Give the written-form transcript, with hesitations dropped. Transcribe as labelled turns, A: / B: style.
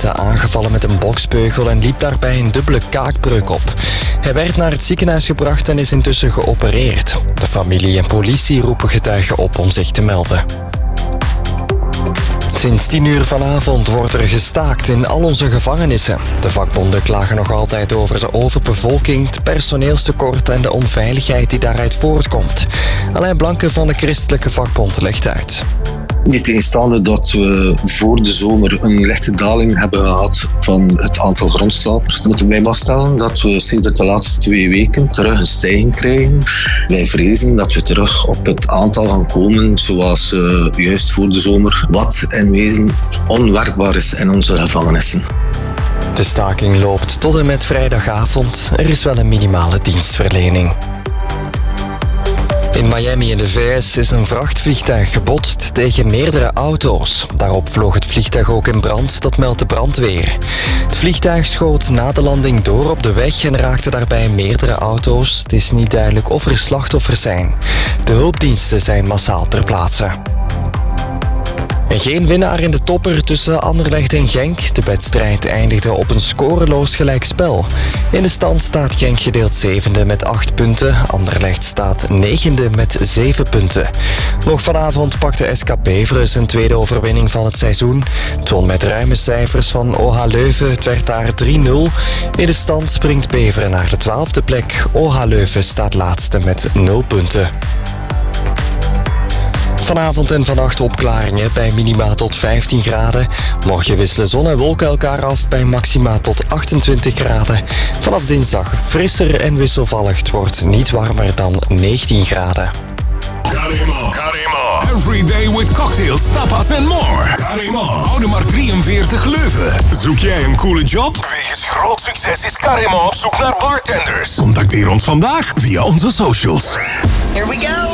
A: buiten aangevallen met een boksbeugel en liep daarbij een dubbele kaakbreuk op. Hij werd naar het ziekenhuis gebracht en is intussen geopereerd. De familie en politie roepen getuigen op om zich te melden. Sinds 10 uur vanavond wordt er gestaakt in al onze gevangenissen. De vakbonden klagen nog altijd over de overbevolking, het personeelstekort en de onveiligheid die daaruit voortkomt. Alain Blanke van de Christelijke Vakbond legt uit.
B: Niet tegenstaande dat we voor de zomer een lichte daling hebben gehad van het aantal grondslapers. Dan moeten wij vaststellen dat we sinds de laatste 2 weken terug een stijging krijgen. Wij vrezen dat we terug op het aantal gaan komen zoals juist voor de zomer, wat in wezen onwerkbaar is in onze gevangenissen.
A: De staking loopt tot en met vrijdagavond. Er is wel een minimale dienstverlening. In Miami in de VS is een vrachtvliegtuig gebotst tegen meerdere auto's. Daarop vloog het vliegtuig ook in brand, dat meldt de brandweer. Het vliegtuig schoot na de landing door op de weg en raakte daarbij meerdere auto's. Het is niet duidelijk of er slachtoffers zijn. De hulpdiensten zijn massaal ter plaatse. En geen winnaar in de topper tussen Anderlecht en Genk. De wedstrijd eindigde op een scoreloos gelijkspel. In de stand staat Genk gedeeld 7e met 8 punten. Anderlecht staat 9e met 7 punten. Nog vanavond pakte SK Beveren zijn tweede overwinning van het seizoen. Het won met ruime cijfers van OH Leuven. Het werd daar 3-0. In de stand springt Beveren naar de 12e plek. OH Leuven staat laatste met 0 punten. Vanavond en vannacht opklaringen bij minima tot 15 graden. Morgen wisselen zon en wolken elkaar af bij maxima tot 28 graden. Vanaf dinsdag frisser en wisselvallig. Het wordt niet warmer dan 19 graden.
C: Carimo. Every day with cocktails, tapas and more. Carimo. Audemars 43 Leuven. Zoek jij een coole job? Wegens groot succes is Carimo op zoek naar bartenders. Contacteer ons vandaag via onze socials.
D: Here we go.